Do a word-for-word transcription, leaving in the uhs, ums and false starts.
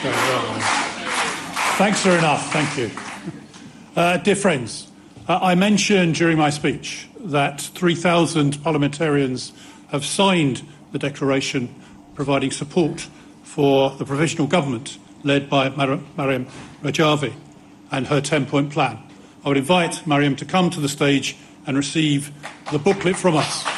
Thanks are enough, thank you. Uh, dear friends, uh, I mentioned during my speech that three thousand parliamentarians have signed the declaration providing support for the provisional government led by Mar- Maryam Rajavi and her ten-point plan. I would invite Maryam to come to the stage and receive the booklet from us.